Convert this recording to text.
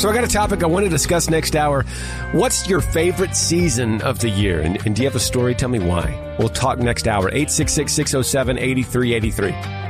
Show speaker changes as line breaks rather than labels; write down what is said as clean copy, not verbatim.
So I got a topic I want to discuss next hour. What's your favorite season of the year? And do you have a story? Tell me why. We'll talk next hour. 866-607-8383.